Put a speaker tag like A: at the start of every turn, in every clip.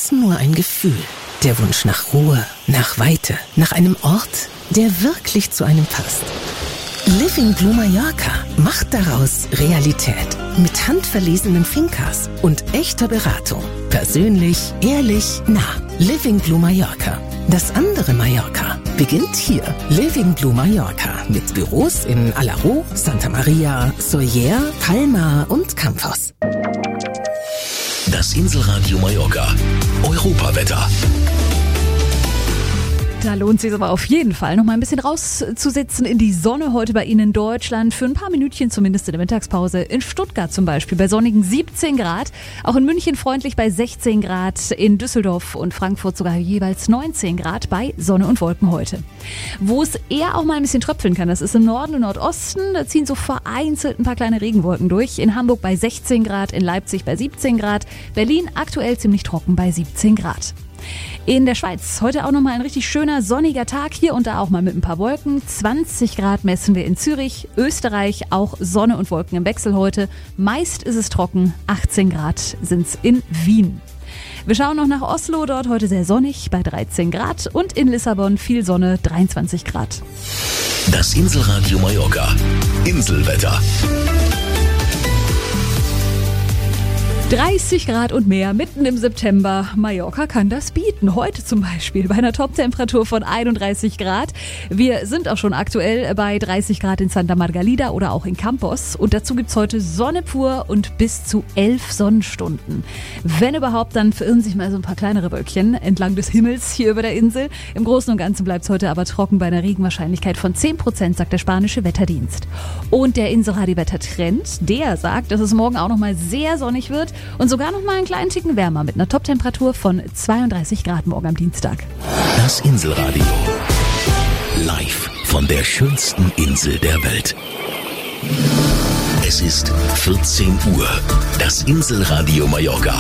A: ist nur ein Gefühl. Der Wunsch nach Ruhe, nach Weite, nach einem Ort, der wirklich zu einem passt. Living Blue Mallorca macht daraus Realität. Mit handverlesenen Fincas und echter Beratung. Persönlich, ehrlich, nah. Living Blue Mallorca. Das andere Mallorca beginnt hier. Living Blue Mallorca mit Büros in Alaró, Santa Maria, Sóller, Palma und Campos.
B: Das Inselradio Mallorca. Europawetter.
C: Da lohnt es sich aber auf jeden Fall, noch mal ein bisschen rauszusitzen in die Sonne heute bei Ihnen in Deutschland. Für ein paar Minütchen zumindest in der Mittagspause. In Stuttgart zum Beispiel bei sonnigen 17 Grad. Auch in München freundlich bei 16 Grad. In Düsseldorf und Frankfurt sogar jeweils 19 Grad bei Sonne und Wolken heute. Wo es eher auch mal ein bisschen tröpfeln kann, das ist im Norden und Nordosten. Da ziehen so vereinzelt ein paar kleine Regenwolken durch. In Hamburg bei 16 Grad, in Leipzig bei 17 Grad. Berlin aktuell ziemlich trocken bei 17 Grad. In der Schweiz heute auch nochmal ein richtig schöner sonniger Tag, hier und da auch mal mit ein paar Wolken. 20 Grad messen wir in Zürich, Österreich, auch Sonne und Wolken im Wechsel heute. Meist ist es trocken, 18 Grad sind es in Wien. Wir schauen noch nach Oslo, dort heute sehr sonnig bei 13 Grad und in Lissabon viel Sonne, 23 Grad.
B: Das Inselradio Mallorca. Inselwetter.
C: 30 Grad und mehr mitten im September. Mallorca kann das bieten. Heute zum Beispiel bei einer Toptemperatur von 31 Grad. Wir sind auch schon aktuell bei 30 Grad in Santa Margalida oder auch in Campos. Und dazu gibt's heute Sonne pur und bis zu 11 Sonnenstunden. Wenn überhaupt, dann verirren sich mal so ein paar kleinere Wölkchen entlang des Himmels hier über der Insel. Im Großen und Ganzen bleibt es heute aber trocken bei einer Regenwahrscheinlichkeit von 10%, sagt der spanische Wetterdienst. Und der Inselradio-Wettertrend, der sagt, dass es morgen auch noch mal sehr sonnig wird. Und sogar noch mal einen kleinen Ticken wärmer mit einer Toptemperatur von 32 Grad morgen am Dienstag.
B: Das Inselradio. Live von der schönsten Insel der Welt. Es ist 14 Uhr. Das Inselradio Mallorca.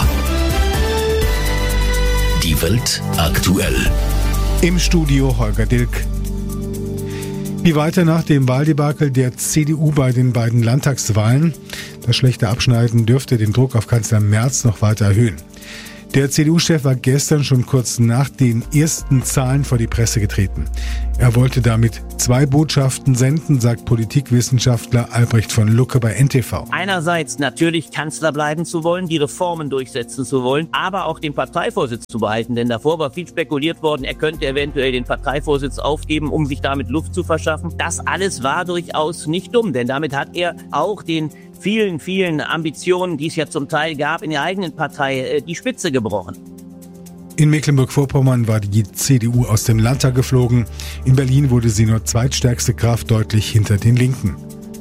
B: Die Welt aktuell.
D: Im Studio Holger Dilk. Wie weiter nach dem Wahldebakel der CDU bei den beiden Landtagswahlen? Das schlechte Abschneiden dürfte den Druck auf Kanzler Merz noch weiter erhöhen. Der CDU-Chef war gestern schon kurz nach den ersten Zahlen vor die Presse getreten. Er wollte damit 2 Botschaften senden, sagt Politikwissenschaftler Albrecht von Lucke bei NTV.
E: Einerseits natürlich Kanzler bleiben zu wollen, die Reformen durchsetzen zu wollen, aber auch den Parteivorsitz zu behalten. Denn davor war viel spekuliert worden, er könnte eventuell den Parteivorsitz aufgeben, um sich damit Luft zu verschaffen. Das alles war durchaus nicht dumm, denn damit hat er auch den vielen Ambitionen, die es ja zum Teil gab, in der eigenen Partei die Spitze gebrochen.
D: In Mecklenburg-Vorpommern war die CDU aus dem Landtag geflogen. In Berlin wurde sie nur zweitstärkste Kraft, deutlich hinter den Linken.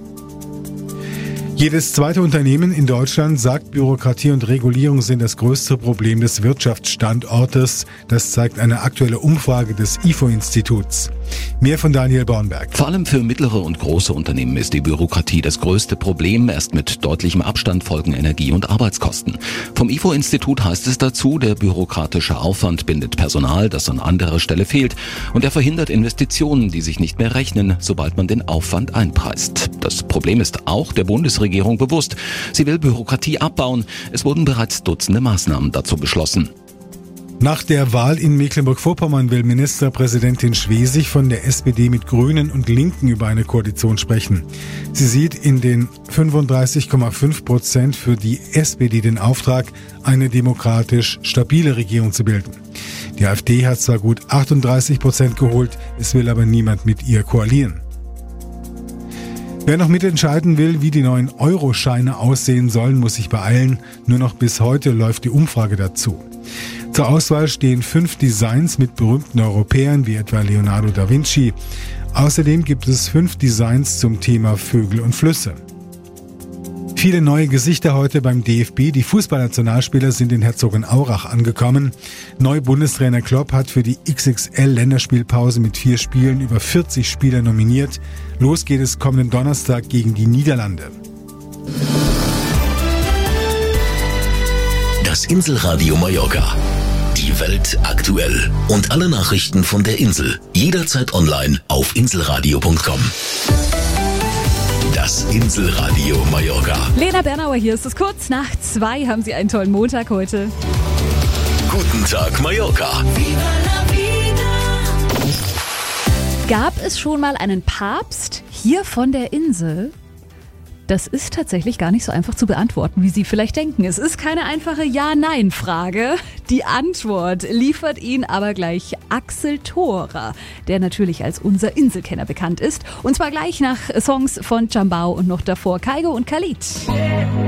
D: Jedes zweite Unternehmen in Deutschland sagt, Bürokratie und Regulierung sind das größte Problem des Wirtschaftsstandortes. Das zeigt eine aktuelle Umfrage des IFO-Instituts. Mehr von Daniel Bornberg.
F: Vor allem für mittlere und große Unternehmen ist die Bürokratie das größte Problem. Erst mit deutlichem Abstand folgen Energie- und Arbeitskosten. Vom IFO-Institut heißt es dazu, der bürokratische Aufwand bindet Personal, das an anderer Stelle fehlt. Und er verhindert Investitionen, die sich nicht mehr rechnen, sobald man den Aufwand einpreist. Das Problem ist auch der Bundesregierung bewusst. Sie will Bürokratie abbauen. Es wurden bereits Dutzende Maßnahmen dazu beschlossen.
D: Nach der Wahl in Mecklenburg-Vorpommern will Ministerpräsidentin Schwesig von der SPD mit Grünen und Linken über eine Koalition sprechen. Sie sieht in den 35,5% für die SPD den Auftrag, eine demokratisch stabile Regierung zu bilden. Die AfD hat zwar gut 38% geholt, es will aber niemand mit ihr koalieren. Wer noch mitentscheiden will, wie die neuen Euroscheine aussehen sollen, muss sich beeilen. Nur noch bis heute läuft die Umfrage dazu. Zur Auswahl stehen 5 Designs mit berühmten Europäern wie etwa Leonardo da Vinci. Außerdem gibt es 5 Designs zum Thema Vögel und Flüsse. Viele neue Gesichter heute beim DFB. Die Fußballnationalspieler sind in Herzogenaurach angekommen. Neu Bundestrainer Klopp hat für die XXL-Länderspielpause mit 4 Spielen über 40 Spieler nominiert. Los geht es kommenden Donnerstag gegen die Niederlande.
B: Das Inselradio Mallorca. Die Welt aktuell. Und alle Nachrichten von der Insel. Jederzeit online auf inselradio.com. Das Inselradio Mallorca.
C: Lena Bernauer hier. Ist es kurz nach 2. Haben Sie einen tollen Montag heute.
B: Guten Tag, Mallorca.
C: Gab es schon mal einen Papst hier von der Insel? Das ist tatsächlich gar nicht so einfach zu beantworten, wie Sie vielleicht denken. Es ist keine einfache Ja-Nein-Frage. Die Antwort liefert Ihnen aber gleich Axel Thora, der natürlich als unser Inselkenner bekannt ist. Und zwar gleich nach Songs von Chambao und noch davor Kygo und Khalid.